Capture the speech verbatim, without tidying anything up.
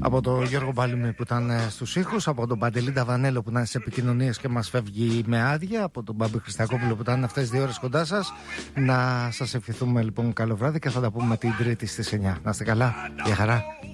Από τον Γιώργο Μπάλιμη που ήταν στους ήχους, από τον Παντελή Νταβανέλο που ήταν στις επικοινωνίες και μας φεύγει με άδεια, από τον Μπάμπη Χριστακόπουλο που ήταν αυτές τις δύο ώρες κοντά σας. Να σας ευχηθούμε λοιπόν καλό βράδυ και θα τα πούμε την Τρίτη στις εννιά. Να είστε καλά, για χαρά.